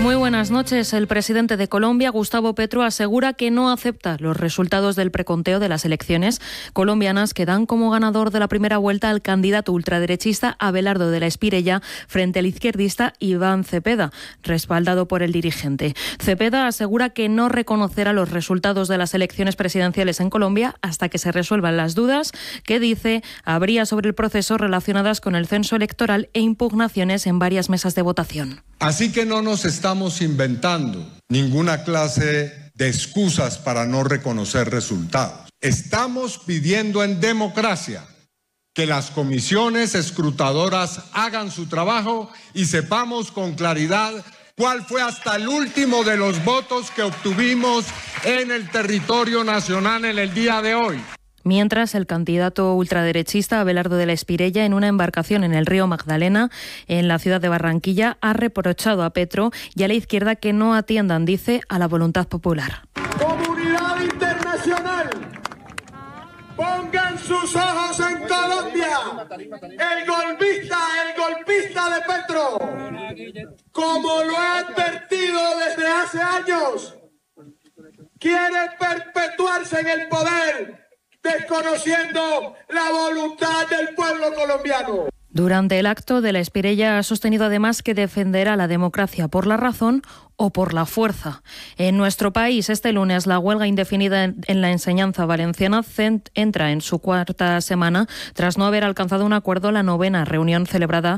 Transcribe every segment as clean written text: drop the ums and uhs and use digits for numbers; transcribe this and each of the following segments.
Muy buenas noches. El presidente de Colombia, Gustavo Petro, asegura que no acepta los resultados del preconteo de las elecciones colombianas que dan como ganador de la primera vuelta al candidato ultraderechista Abelardo de la Espriella frente al izquierdista Iván Cepeda, respaldado por el dirigente. Cepeda asegura que no reconocerá los resultados de las elecciones presidenciales en Colombia hasta que se resuelvan las dudas que, dice, habría sobre el proceso relacionadas con el censo electoral e impugnaciones en varias mesas de votación. Así que no nos estamos inventando ninguna clase de excusas para no reconocer resultados. Estamos pidiendo en democracia que las comisiones escrutadoras hagan su trabajo y sepamos con claridad cuál fue hasta el último de los votos que obtuvimos en el territorio nacional en el día de hoy. Mientras, el candidato ultraderechista Abelardo de la Espriella, en una embarcación en el río Magdalena, en la ciudad de Barranquilla, ha reprochado a Petro y a la izquierda que no atiendan, dice, a la voluntad popular. Comunidad internacional, pongan sus ojos en Colombia. El golpista de Petro, como lo he advertido desde hace años, quiere perpetuarse en el poder, desconociendo la voluntad del pueblo colombiano. Durante el acto, de la Espriella ha sostenido además que defenderá la democracia por la razón o por la fuerza. En nuestro país, este lunes, la huelga indefinida en la enseñanza valenciana entra en su cuarta semana tras no haber alcanzado un acuerdo la 9ª reunión celebrada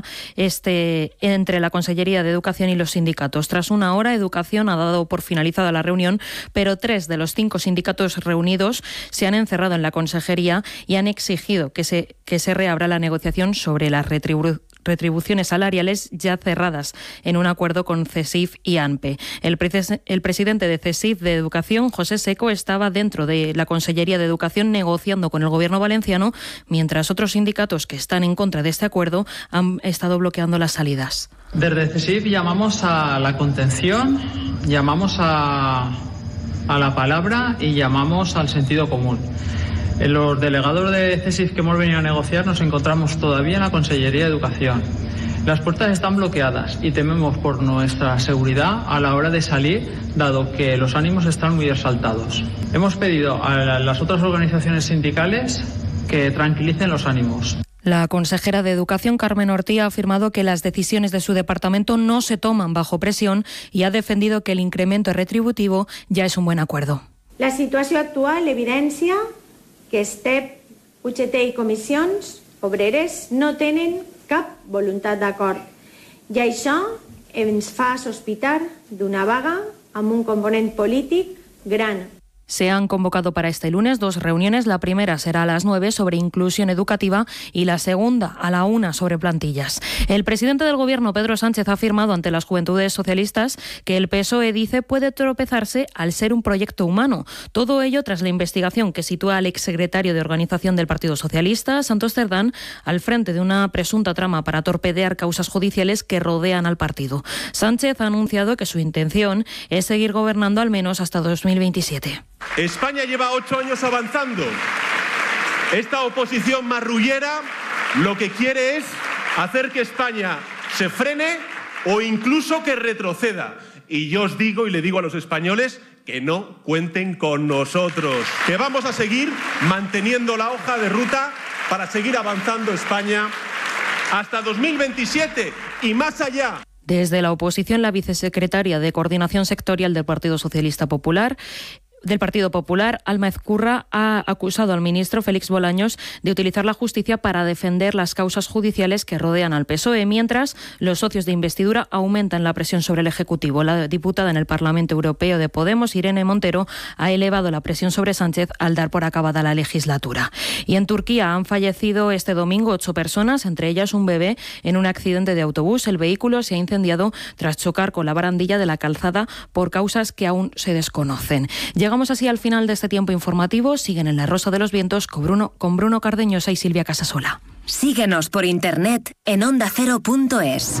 entre la Consellería de Educación y los sindicatos. Tras una hora, Educación ha dado por finalizada la reunión, pero 3 de los 5 sindicatos reunidos se han encerrado en la Consejería y han exigido que se reabra la negociación sobre las retribuciones salariales ya cerradas en un acuerdo con CESIF y ANPE. El presidente de CESIF de Educación, José Seco, estaba dentro de la Consellería de Educación negociando con el Gobierno valenciano, mientras otros sindicatos que están en contra de este acuerdo han estado bloqueando las salidas. Desde CESIF llamamos a la contención, llamamos a la palabra y llamamos al sentido común. Los delegados de CESIF que hemos venido a negociar nos encontramos todavía en la Consellería de Educación. Las puertas están bloqueadas y tememos por nuestra seguridad a la hora de salir, dado que los ánimos están muy exaltados. Hemos pedido a las otras organizaciones sindicales que tranquilicen los ánimos. La consejera de Educación, Carmen Ortí, ha afirmado que las decisiones de su departamento no se toman bajo presión y ha defendido que el incremento retributivo ya es un buen acuerdo. La situació actual evidencia que STEP, UGT i comissions obreres no tenen cap voluntat d'acord. I això ens fa sospitar d'una vaga amb un component polític gran. Se han convocado para este lunes 2 reuniones. La primera será a las 9 sobre inclusión educativa y la segunda a la 1 sobre plantillas. El presidente del Gobierno, Pedro Sánchez, ha afirmado ante las Juventudes Socialistas que el PSOE, dice, puede tropezarse al ser un proyecto humano. Todo ello tras la investigación que sitúa al exsecretario de Organización del Partido Socialista, Santos Cerdán, al frente de una presunta trama para torpedear causas judiciales que rodean al partido. Sánchez ha anunciado que su intención es seguir gobernando al menos hasta 2027. España lleva 8 años avanzando. Esta oposición marrullera lo que quiere es hacer que España se frene o incluso que retroceda. Y yo os digo y le digo a los españoles que no cuenten con nosotros, que vamos a seguir manteniendo la hoja de ruta para seguir avanzando España hasta 2027 y más allá. Desde la oposición, la vicesecretaria de Coordinación Sectorial del Partido Popular, Alma Ezcurra, ha acusado al ministro Félix Bolaños de utilizar la justicia para defender las causas judiciales que rodean al PSOE, mientras los socios de investidura aumentan la presión sobre el Ejecutivo. La diputada en el Parlamento Europeo de Podemos, Irene Montero, ha elevado la presión sobre Sánchez al dar por acabada la legislatura. Y en Turquía han fallecido este domingo 8 personas, entre ellas un bebé, en un accidente de autobús. El vehículo se ha incendiado tras chocar con la barandilla de la calzada por causas que aún se desconocen. Llegamos así al final de este tiempo informativo. Siguen en La Rosa de los Vientos con Bruno Cardeñosa y Silvia Casasola. Síguenos por internet en ondacero.es.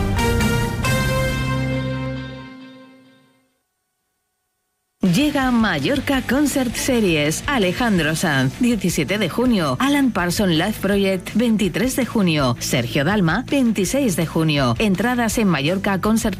Llega Mallorca Concert Series. Alejandro Sanz, 17 de junio. Alan Parsons Live Project, 23 de junio. Sergio Dalma, 26 de junio. Entradas en Mallorca Concert